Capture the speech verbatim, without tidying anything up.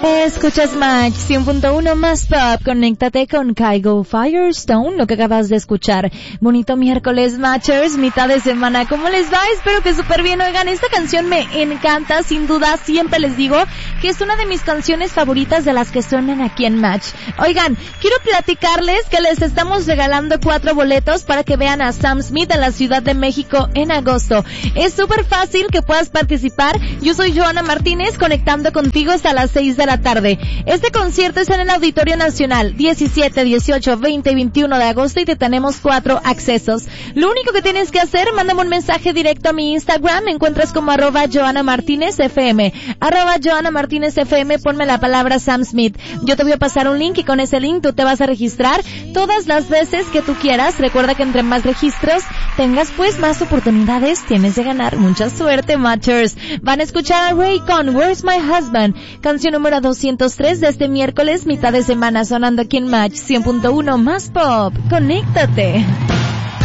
Escuchas Match cien punto uno más pop. Conéctate con Kygo Firestone, lo que acabas de escuchar. Bonito miércoles, Matchers, mitad de semana. ¿Cómo les va? Espero que súper bien. Oigan, esta canción me encanta, sin duda. Siempre les digo que es una de mis canciones favoritas de las que suenan aquí en Match. Oigan, quiero platicarles que les estamos regalando cuatro boletos para que vean a Sam Smith en la Ciudad de México en agosto. Es súper fácil que puedas participar. Yo soy Joana Martínez, conectando contigo hasta las seis de la tarde. Este concierto es en el Auditorio Nacional, diecisiete, dieciocho, veinte y veintiuno de agosto, y te tenemos cuatro accesos. Lo único que tienes que hacer, mándame un mensaje directo a mi Instagram, me encuentras como arroba Joana Martínez F M, arroba Joana Martínez F M, ponme la palabra Sam Smith. Yo te voy a pasar un link y con ese link tú te vas a registrar todas las veces que tú quieras. Recuerda que entre más registros tengas, pues más oportunidades tienes de ganar. Mucha suerte, Matchers. Van a escuchar a Ray con Where's My Husband, canción número doscientos tres de este miércoles, mitad de semana, sonando aquí en Match cien punto uno más pop. Conéctate.